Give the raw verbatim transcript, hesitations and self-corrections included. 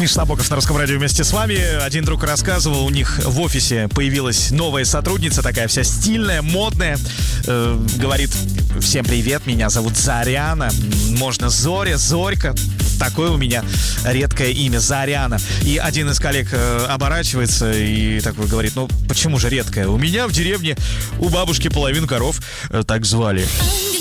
Миша Набоков на Русском радио вместе с вами. Один друг рассказывал, у них в офисе появилась новая сотрудница, такая вся стильная, модная. Э, говорит: всем привет, меня зовут Заряна. Можно Зоря, Зорька. Такое у меня редкое имя, Заряна. И один из коллег э, оборачивается и такой говорит: ну почему же редкое? У меня в деревне у бабушки половину коров э, так звали.